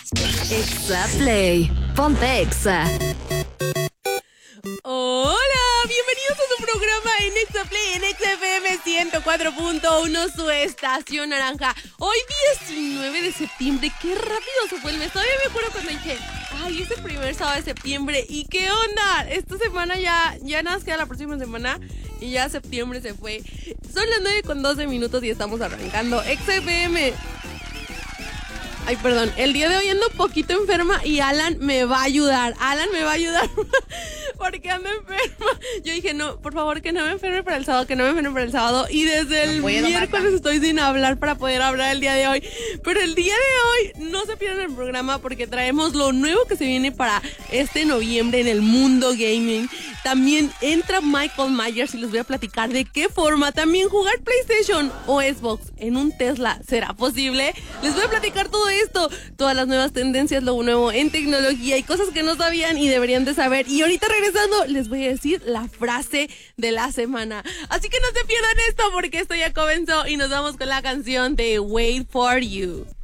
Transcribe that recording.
Exa Play. Ponte Exa. Hola, bienvenidos a su programa en Exa Play, en Exa FM 104.1, su estación naranja. Hoy 19 de septiembre, qué rápido se fue el mes. Todavía me acuerdo cuando dije, ay, es el primer sábado de septiembre. ¿Y qué onda? Esta semana ya nada más queda la próxima semana y ya septiembre se fue. Son las 9:12 y estamos arrancando Exa FM. Ay, perdón, el día de hoy ando un poquito enferma y Alan me va a ayudar. Porque ando enferma. Yo dije, no, por favor, que no me enferme para el sábado, Y desde el miércoles estoy sin hablar para poder hablar el día de hoy. Pero el día de hoy no se pierdan el programa porque traemos lo nuevo que se viene para este noviembre en el mundo gaming. También entra Michael Myers y les voy a platicar de qué forma también jugar PlayStation o Xbox en un Tesla será posible. Les voy a platicar todo esto, todas las nuevas tendencias, lo nuevo en tecnología y cosas que no sabían y deberían de saber. Y ahorita regresando les voy a decir la frase de la semana. Así que no se pierdan esto porque esto ya comenzó y nos vamos con la canción de Wait For You.